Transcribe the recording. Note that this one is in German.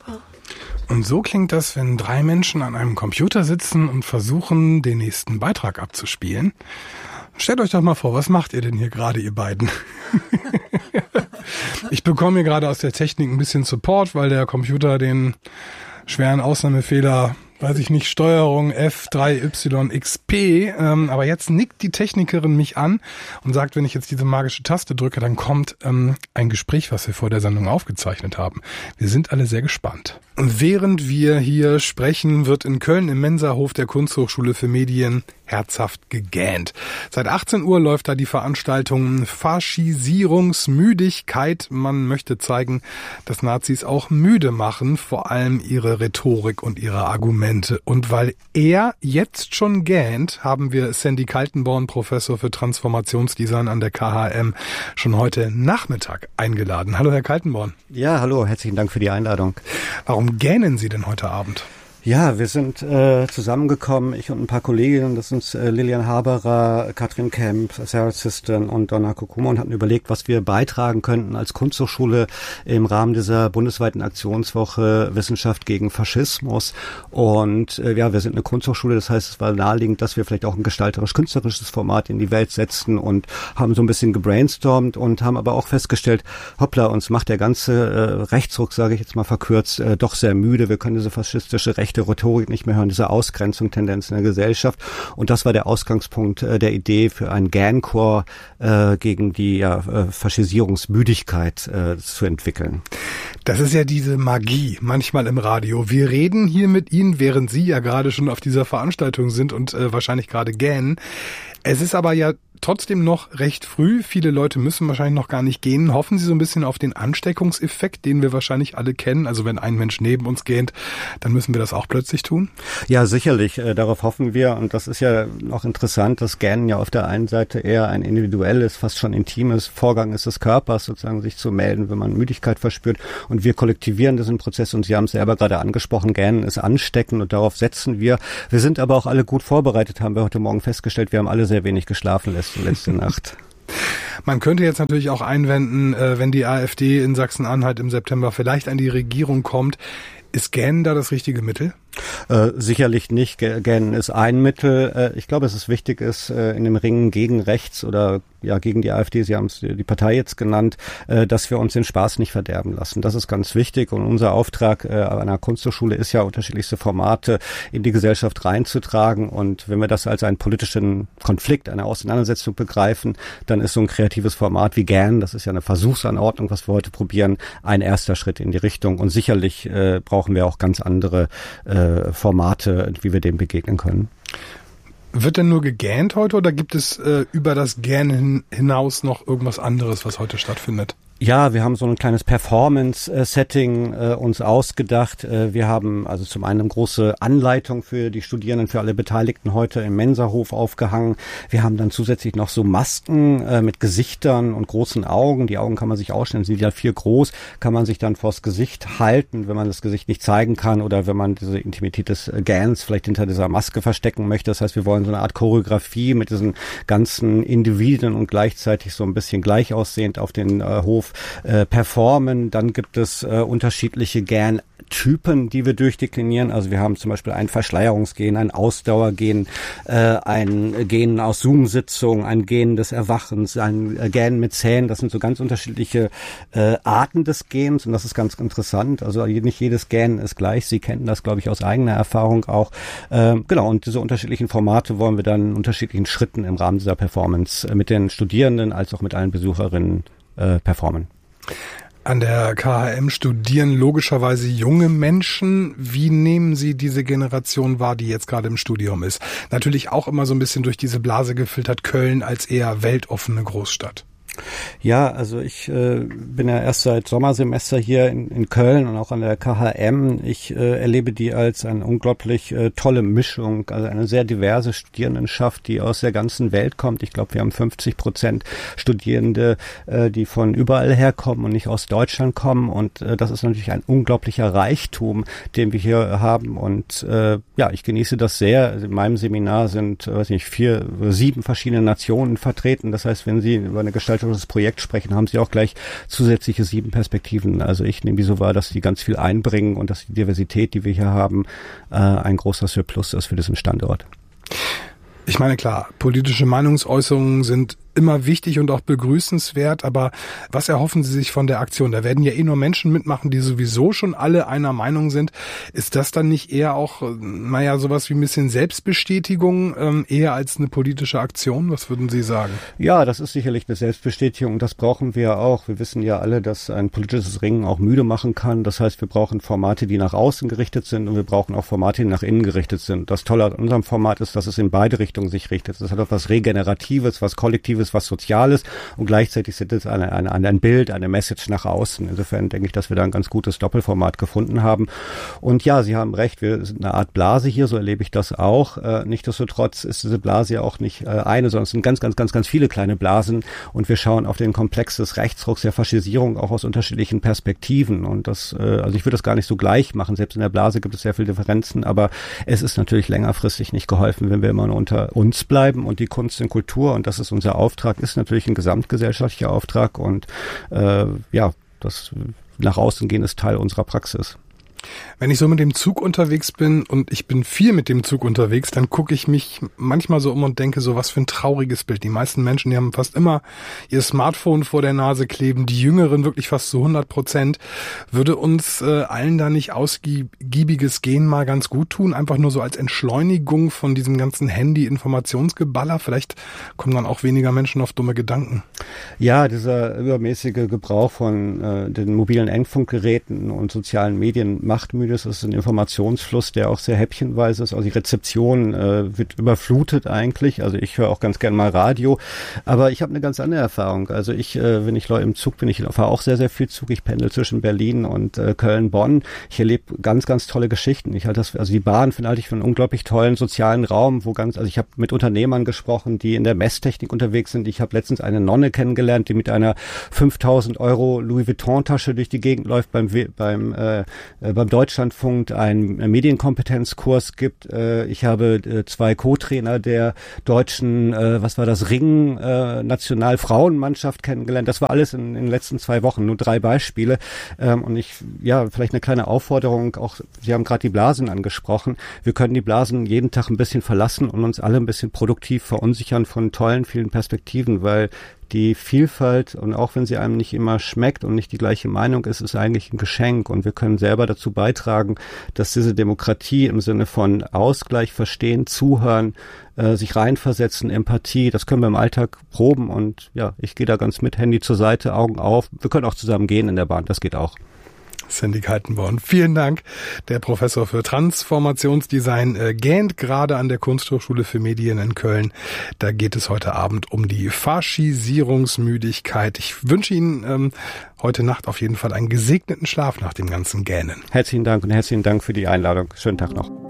Und so klingt das, wenn 3 Menschen an einem Computer sitzen und versuchen, den nächsten Beitrag abzuspielen. Stellt euch doch mal vor, was macht ihr denn hier gerade, ihr beiden? Ich bekomme hier gerade aus der Technik ein bisschen Support, weil der Computer den schweren Ausnahmefehler, weiß ich nicht, Steuerung F3YXP, aber jetzt nickt die Technikerin mich an und sagt, wenn ich jetzt diese magische Taste drücke, dann kommt ein Gespräch, was wir vor der Sendung aufgezeichnet haben. Wir sind alle sehr gespannt. Und während wir hier sprechen, wird in Köln im Mensahof der Kunsthochschule für Medien herzhaft gegähnt. Seit 18 Uhr läuft da die Veranstaltung Faschisierungsmüdigkeit. Man möchte zeigen, dass Nazis auch müde machen, vor allem ihre Rhetorik und ihre Argumente. Und weil er jetzt schon gähnt, haben wir Sandy Kaltenborn, Professor für Transformationsdesign an der KHM, schon heute Nachmittag eingeladen. Hallo, Herr Kaltenborn. Ja, hallo, herzlichen Dank für die Einladung. Warum gähnen Sie denn heute Abend? Ja, wir sind zusammengekommen, ich und ein paar Kolleginnen, das sind Lilian Haberer, Katrin Kemp, Sarah Siston und Donna Kokuma, und hatten überlegt, was wir beitragen könnten als Kunsthochschule im Rahmen dieser bundesweiten Aktionswoche Wissenschaft gegen Faschismus. Und ja, wir sind eine Kunsthochschule, das heißt, es war naheliegend, dass wir vielleicht auch ein gestalterisch-künstlerisches Format in die Welt setzten, und haben so ein bisschen gebrainstormt und haben aber auch festgestellt, hoppla, uns macht der ganze Rechtsruck, sage ich jetzt mal verkürzt, doch sehr müde. Wir können diese faschistische rechte Rhetorik nicht mehr hören, diese Ausgrenzung-Tendenz in der Gesellschaft. Und das war der Ausgangspunkt der Idee für einen GAN-Chor gegen die Faschisierungsmüdigkeit zu entwickeln. Das ist ja diese Magie manchmal im Radio. Wir reden hier mit Ihnen, während Sie ja gerade schon auf dieser Veranstaltung sind und wahrscheinlich gerade gähnen. Es ist aber ja trotzdem noch recht früh. Viele Leute müssen wahrscheinlich noch gar nicht gähnen. Hoffen Sie so ein bisschen auf den Ansteckungseffekt, den wir wahrscheinlich alle kennen? Also wenn ein Mensch neben uns gähnt, dann müssen wir das auch plötzlich tun? Ja, sicherlich. Darauf hoffen wir. Und das ist ja noch interessant, dass Gähnen ja auf der einen Seite eher ein individuelles, fast schon intimes Vorgang ist des Körpers, sozusagen sich zu melden, wenn man Müdigkeit verspürt. Und wir kollektivieren diesen Prozess. Und Sie haben es selber gerade angesprochen, Gähnen ist ansteckend, und darauf setzen wir. Wir sind aber auch alle gut vorbereitet, haben wir heute Morgen festgestellt. Wir haben alle sehr wenig geschlafen letzte Nacht. Man könnte jetzt natürlich auch einwenden, wenn die AfD in Sachsen-Anhalt im September vielleicht an die Regierung kommt, ist Gähnen da das richtige Mittel? Sicherlich nicht. Gähnen ist ein Mittel. Ich glaube, es ist wichtig, in dem Ringen gegen rechts oder ja gegen die AfD, Sie haben es die Partei jetzt genannt, dass wir uns den Spaß nicht verderben lassen. Das ist ganz wichtig, und unser Auftrag einer Kunsthochschule ist ja, unterschiedlichste Formate in die Gesellschaft reinzutragen, und wenn wir das als einen politischen Konflikt, eine Auseinandersetzung begreifen, dann ist so ein kreatives Format wie Gähnen, das ist ja eine Versuchsanordnung, was wir heute probieren, ein erster Schritt in die Richtung, und sicherlich brauchen wir auch ganz andere Formate, wie wir dem begegnen können. Wird denn nur gegähnt heute, oder gibt es über das Gähnen hinaus noch irgendwas anderes, was heute stattfindet? Ja, wir haben so ein kleines Performance-Setting uns ausgedacht. Wir haben also zum einen eine große Anleitung für die Studierenden, für alle Beteiligten heute im Mensahof aufgehangen. Wir haben dann zusätzlich noch so Masken mit Gesichtern und großen Augen. Die Augen kann man sich ausstellen, sind ja 4 groß, kann man sich dann vors Gesicht halten, wenn man das Gesicht nicht zeigen kann oder wenn man diese Intimität des Gähnens vielleicht hinter dieser Maske verstecken möchte. Das heißt, wir wollen so eine Art Choreografie mit diesen ganzen Individuen und gleichzeitig so ein bisschen gleich aussehend auf den Hof performen. Dann gibt es unterschiedliche Gähntypen, die wir durchdeklinieren. Also wir haben zum Beispiel ein Verschleierungsgähnen, ein Ausdauergähnen, ein Gähnen aus Zoom-Sitzungen, ein Gähnen des Erwachens, ein Gähnen mit Zähnen. Das sind so ganz unterschiedliche Arten des Gähnens, und das ist ganz interessant. Also nicht jedes Gähnen ist gleich. Sie kennen das, glaube ich, aus eigener Erfahrung auch. Genau, und diese unterschiedlichen Formate wollen wir dann in unterschiedlichen Schritten im Rahmen dieser Performance mit den Studierenden als auch mit allen Besucherinnen performen. An der KHM studieren logischerweise junge Menschen. Wie nehmen Sie diese Generation wahr, die jetzt gerade im Studium ist? Natürlich auch immer so ein bisschen durch diese Blase gefiltert, Köln als eher weltoffene Großstadt. Ja, also ich bin ja erst seit Sommersemester hier in Köln und auch an der KHM. Ich erlebe die als eine unglaublich tolle Mischung, also eine sehr diverse Studierendenschaft, die aus der ganzen Welt kommt. Ich glaube, wir haben 50% Studierende, die von überall herkommen und nicht aus Deutschland kommen, und das ist natürlich ein unglaublicher Reichtum, den wir hier haben, und ja, ich genieße das sehr. Also in meinem Seminar sind, 7 verschiedene Nationen vertreten. Das heißt, wenn Sie über eine Gestaltung über das Projekt sprechen, haben sie auch gleich zusätzliche 7 Perspektiven. Also ich nehme die so wahr, dass die ganz viel einbringen und dass die Diversität, die wir hier haben, ein großer Surplus ist für diesen Standort. Ich meine, klar, politische Meinungsäußerungen sind immer wichtig und auch begrüßenswert, aber was erhoffen Sie sich von der Aktion? Da werden ja nur Menschen mitmachen, die sowieso schon alle einer Meinung sind. Ist das dann nicht eher auch, sowas wie ein bisschen Selbstbestätigung, eher als eine politische Aktion? Was würden Sie sagen? Ja, das ist sicherlich eine Selbstbestätigung und das brauchen wir auch. Wir wissen ja alle, dass ein politisches Ringen auch müde machen kann. Das heißt, wir brauchen Formate, die nach außen gerichtet sind und wir brauchen auch Formate, die nach innen gerichtet sind. Das Tolle an unserem Format ist, dass es in beide Richtungen sich richtet. Es hat etwas Regeneratives, was Kollektives, was Soziales und gleichzeitig sind es ein Bild, eine Message nach außen. Insofern denke ich, dass wir da ein ganz gutes Doppelformat gefunden haben. Und ja, Sie haben recht, wir sind eine Art Blase hier, so erlebe ich das auch. Nichtsdestotrotz ist diese Blase ja auch nicht eine, sondern es sind ganz viele kleine Blasen und wir schauen auf den Komplex des Rechtsrucks, der Faschisierung auch aus unterschiedlichen Perspektiven und das, also ich würde das gar nicht so gleich machen. Selbst in der Blase gibt es sehr viele Differenzen, aber es ist natürlich längerfristig nicht geholfen, wenn wir immer nur unter uns bleiben und die Kunst und Kultur und das ist unser Auftrag, ist natürlich ein gesamtgesellschaftlicher Auftrag und das nach außen gehen ist Teil unserer Praxis. Wenn ich so mit dem Zug unterwegs bin und ich bin viel mit dem Zug unterwegs, dann gucke ich mich manchmal so um und denke so, was für ein trauriges Bild. Die meisten Menschen, die haben fast immer ihr Smartphone vor der Nase kleben, die Jüngeren wirklich fast zu 100%. Würde uns allen da nicht ausgiebiges Gehen mal ganz gut tun? Einfach nur so als Entschleunigung von diesem ganzen Handy-Informationsgeballer. Vielleicht kommen dann auch weniger Menschen auf dumme Gedanken. Ja, dieser übermäßige Gebrauch von den mobilen Endfunkgeräten und sozialen Medien macht müde. Es ist ein Informationsfluss, der auch sehr häppchenweise ist. Also die Rezeption wird überflutet eigentlich. Also ich höre auch ganz gern mal Radio. Aber ich habe eine ganz andere Erfahrung. Also wenn ich im Zug bin, ich fahre auch sehr, sehr viel Zug. Ich pendel zwischen Berlin und Köln, Bonn. Ich erlebe ganz tolle Geschichten. Also die Bahn halte ich für einen unglaublich tollen sozialen Raum, ich habe mit Unternehmern gesprochen, die in der Messtechnik unterwegs sind. Ich habe letztens eine Nonne kennengelernt, die mit einer 5.000 € Louis Vuitton Tasche durch die Gegend läuft, beim Deutschlandfunk einen Medienkompetenzkurs gibt. Ich habe 2 Co-Trainer der deutschen, Ring Nationalfrauenmannschaft kennengelernt. Das war alles in den letzten 2 Wochen, nur 3 Beispiele. Und vielleicht eine kleine Aufforderung, auch Sie haben gerade die Blasen angesprochen. Wir können die Blasen jeden Tag ein bisschen verlassen und uns alle ein bisschen produktiv verunsichern von tollen, vielen Perspektiven, weil die Vielfalt, und auch wenn sie einem nicht immer schmeckt und nicht die gleiche Meinung ist, ist eigentlich ein Geschenk. Und wir können selber dazu beitragen, dass diese Demokratie im Sinne von Ausgleich, Verstehen, Zuhören, sich reinversetzen, Empathie, das können wir im Alltag proben. Und ja, ich gehe da ganz mit, Handy zur Seite, Augen auf. Wir können auch zusammen gehen in der Bahn, das geht auch. Sandy Kaltenborn, vielen Dank. Der Professor für Transformationsdesign gähnt gerade an der Kunsthochschule für Medien in Köln. Da geht es heute Abend um die Faschisierungsmüdigkeit. Ich wünsche Ihnen heute Nacht auf jeden Fall einen gesegneten Schlaf nach dem ganzen Gähnen. Herzlichen Dank und herzlichen Dank für die Einladung. Schönen Tag noch.